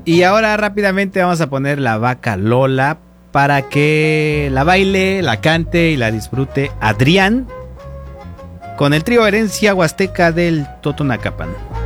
Y ahora rápidamente vamos a poner la vaca Lola para que la baile, la cante y la disfrute Adrián con el trío Herencia Huasteca del Totonacapan.